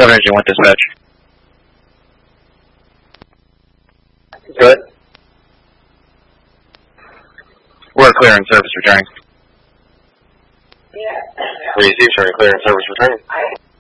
Governor Engine 1 dispatch. Good. We're clear in service returning. Receive, clear in service returning.